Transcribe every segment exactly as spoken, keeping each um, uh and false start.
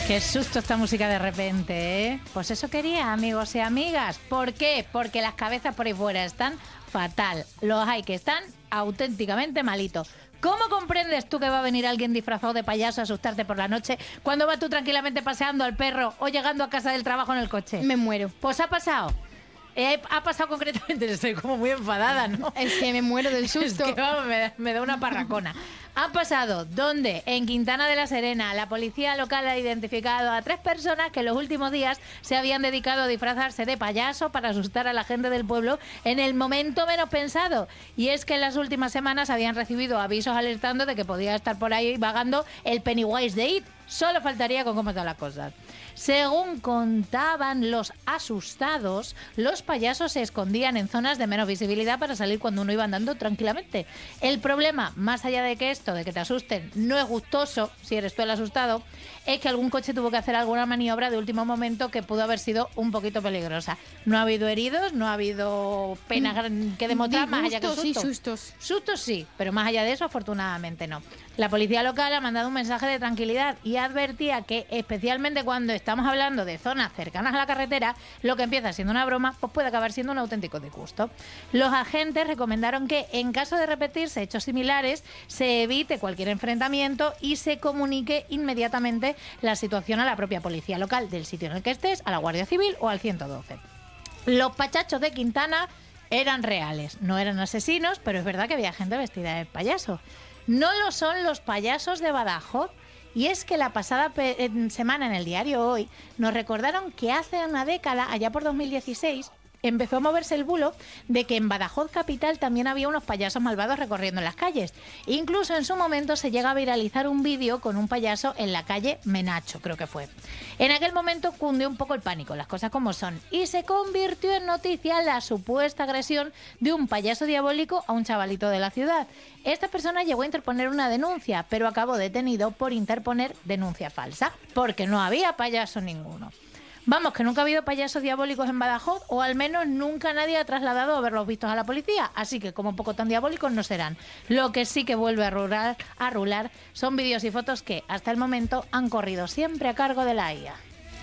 Qué susto esta música de repente, ¿eh? Pues eso quería, amigos y amigas. ¿Por qué? Porque las cabezas por ahí fuera están fatal. Los hay que están auténticamente malitos. ¿Cómo comprendes tú que va a venir alguien disfrazado de payaso a asustarte por la noche cuando vas tú tranquilamente paseando al perro o llegando a casa del trabajo en el coche? Me muero. Pues ha pasado. Eh, ha pasado concretamente, estoy como muy enfadada, ¿no? Es que me muero del susto. Es que vamos, me, me da una parracona. Ha pasado, ¿dónde? En Quintana de la Serena. La policía local ha identificado a tres personas que en los últimos días se habían dedicado a disfrazarse de payaso para asustar a la gente del pueblo en el momento menos pensado. Y es que en las últimas semanas habían recibido avisos alertando de que podía estar por ahí vagando el Pennywise de It. Solo faltaría con cómo están las cosas. Según contaban los asustados, los payasos se escondían en zonas de menos visibilidad para salir cuando uno iba andando tranquilamente. El problema, más allá de que esto, de que te asusten, no es gustoso, si eres tú el asustado, es que algún coche tuvo que hacer alguna maniobra de último momento que pudo haber sido un poquito peligrosa. No ha habido heridos, no ha habido pena que demostrar, más allá que susto. Sí, sustos. Sustos sí, pero más allá de eso, afortunadamente no. La policía local ha mandado un mensaje de tranquilidad y advertía que, especialmente cuando estamos hablando de zonas cercanas a la carretera, lo que empieza siendo una broma, pues puede acabar siendo un auténtico disgusto. Los agentes recomendaron que, en caso de repetirse hechos similares, se evite cualquier enfrentamiento y se comunique inmediatamente la situación a la propia policía local del sitio en el que estés, a la Guardia Civil o al ciento doce. Los pachachos de Quintana eran reales, no eran asesinos, pero es verdad que había gente vestida de payaso. No lo son los payasos de Badajoz. Y es que la pasada pe- semana en el diario Hoy nos recordaron que hace una década, allá por dos mil dieciséis, empezó a moverse el bulo de que en Badajoz capital también había unos payasos malvados recorriendo en las calles. Incluso en su momento se llega a viralizar un vídeo con un payaso en la calle Menacho, creo que fue. En aquel momento cundió un poco el pánico, las cosas como son, y se convirtió en noticia la supuesta agresión de un payaso diabólico a un chavalito de la ciudad. Esta persona llegó a interponer una denuncia, pero acabó detenido por interponer denuncia falsa, porque no había payaso ninguno. Vamos, que nunca ha habido payasos diabólicos en Badajoz, o al menos nunca nadie ha trasladado a verlos vistos a la policía, así que como poco tan diabólicos no serán. Lo que sí que vuelve a rular, a rular son vídeos y fotos que, hasta el momento, han corrido siempre a cargo de la I A.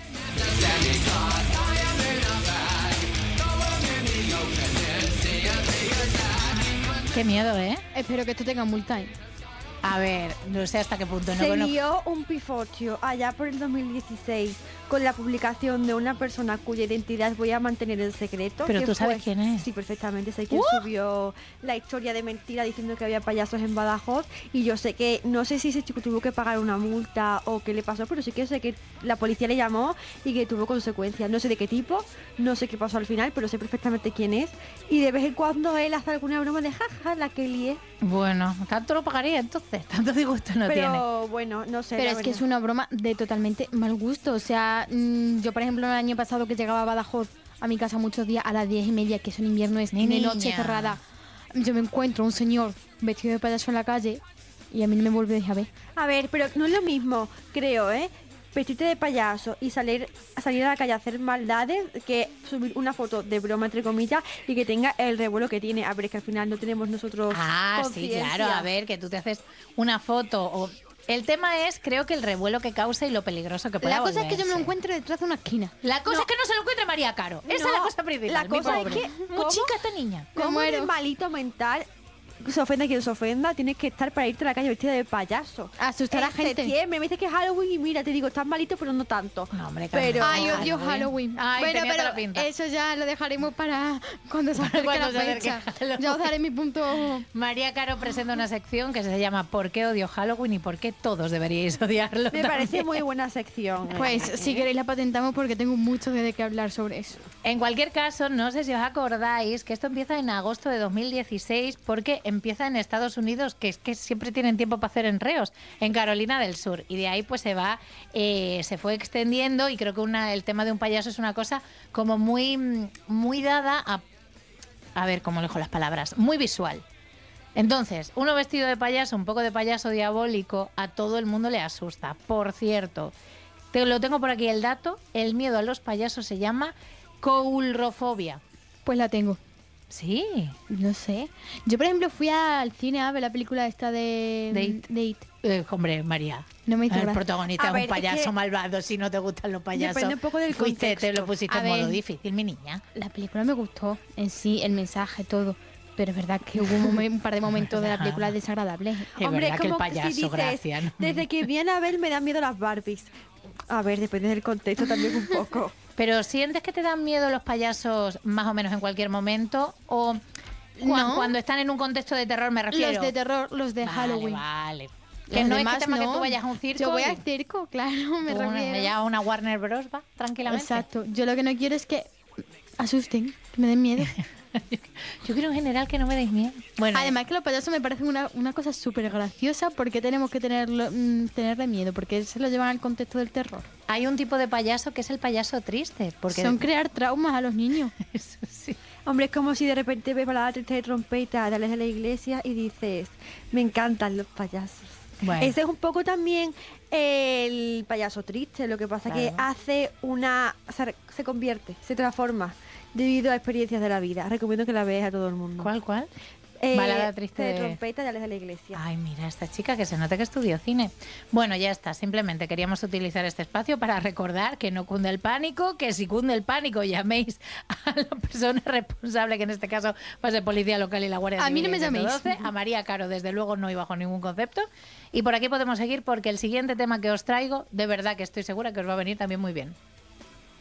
Qué miedo, ¿eh? Espero que esto tenga multa, ¿eh? A ver, no sé hasta qué punto. No Se conozco. dio un pifotio allá por el dos mil dieciséis con la publicación de una persona cuya identidad voy a mantener en secreto. Pero que tú sabes fue- quién es. Sí, perfectamente. Sé quién ¡Uh! subió la historia de mentira diciendo que había payasos en Badajoz. Y yo sé que, no sé si ese chico tuvo que pagar una multa o qué le pasó, pero sí que sé que la policía le llamó y que tuvo consecuencias. No sé de qué tipo, no sé qué pasó al final, pero sé perfectamente quién es. Y de vez en cuando él hace alguna broma de jaja, la que lié. Bueno, tanto lo pagaría entonces, tanto disgusto no tiene. Pero bueno, no sé. Pero la es que verdad. es una broma de totalmente mal gusto. O sea, mmm, yo por ejemplo el año pasado que llegaba a Badajoz a mi casa muchos días a las diez y media, que es un invierno, es Ni de niña. noche cerrada, yo me encuentro un señor vestido de payaso en la calle y a mí no me vuelve a dejar ver. A ver, pero no es lo mismo, creo, ¿eh? Vestirte de payaso y salir, salir a la calle a hacer maldades que subir una foto de broma, entre comillas, y que tenga el revuelo que tiene. A ver, es que al final no tenemos nosotros Ah, sí, conciencia. claro, a ver, que tú te haces una foto o... El tema es, creo que el revuelo que causa y lo peligroso que puede La cosa es que yo me lo volverse. encuentro detrás de una esquina. La cosa No. es que no se lo encuentre María Caro. Esa No, es la cosa principal. la mi cosa es pobre. que, Muy ¿cómo? chica esta niña. Me Como de muero. malito mental, se ofenda quien se ofenda, tienes que estar para irte a la calle vestida de payaso. Asustar a En gente. septiembre me dices que es Halloween y mira, te digo, estás malito, pero no tanto. No, hombre, Carmen. Pero- Ay, odio Halloween. Halloween. Ay, bueno, tenía toda pero la pinta. eso ya lo dejaremos para cuando se acerque Cuando la se acerque fecha. Halloween. Ya os daré mi punto. María Caro presenta una sección que se llama ¿Por qué odio Halloween y por qué todos deberíais odiarlo? Me parece también? muy buena sección. Pues si queréis la patentamos porque tengo mucho de qué hablar sobre eso. En cualquier caso, no sé si os acordáis que esto empieza en agosto de dos mil dieciséis porque empieza en Estados Unidos, que es que siempre tienen tiempo para hacer enreos, en Carolina del Sur. Y de ahí pues se va, eh, se fue extendiendo y creo que una, el tema de un payaso es una cosa como muy, muy dada a... A ver, cómo lejos las palabras. Muy visual. Entonces, uno vestido de payaso, un poco de payaso diabólico, a todo el mundo le asusta. Por cierto, te lo tengo por aquí el dato, el miedo a los payasos se llama coulrofobia. Pues la tengo. Sí. No sé. Yo, por ejemplo, fui al cine a ver la película esta de... Date. Date. Eh, hombre, María. No me hizo El gracia. protagonista A es ver, un es payaso que malvado. Si no te gustan los payasos, depende un poco del fuiste, te lo contexto. pusiste A en modo ver. difícil, mi niña. La película me gustó en sí, el mensaje, todo. Pero es verdad que hubo un, momen- un par de momentos de la película desagradables. Es Hombre, verdad que el como payaso, si dices, gracias. ¿no? desde que viene a ver me dan miedo las Barbies. A ver, depende del contexto también un poco. Pero ¿sientes que te dan miedo los payasos más o menos en cualquier momento? ¿O cua- No. cuando están en un contexto de terror me refiero? Los de terror, los de Vale, Halloween. Vale. Que Los no es demás que tema que no. tú vayas a un circo. Yo voy y- al circo, claro, me tú una- refiero. me llama una Warner Bros. Va, tranquilamente. Exacto. Yo lo que no quiero es que asusten, que me den miedo. Yo quiero en general que no me deis miedo. Bueno, Además que los payasos me parecen una, una cosa súper graciosa porque tenemos que tenerlo, mm, tenerle miedo, porque se lo llevan al contexto del terror. hay un tipo de payaso que es el payaso triste. Porque Son crear traumas a los niños. Eso sí. Hombre, es como si de repente ves balada triste de trompeta de Alex de la Iglesia y dices, me encantan los payasos. Bueno. Ese es un poco también el payaso triste, lo que pasa Claro. que hace una... Se, se convierte, se transforma debido a experiencias de la vida. Recomiendo que la veas a todo el mundo. ¿Cuál, cuál? Eh, Balada triste de de- trompeta de Alex de la Iglesia. Ay, mira, esta chica que se nota que estudió cine. Bueno, ya está. Simplemente queríamos utilizar este espacio para recordar que no cunde el pánico, que si cunde el pánico llaméis a la persona responsable, que en este caso va a ser Policía Local y la Guardia A Civil. mí no me y ciento llaméis. doce. A María Caro, desde luego, no iba bajo ningún concepto. Y por aquí podemos seguir porque el siguiente tema que os traigo, de verdad que estoy segura que os va a venir también muy bien.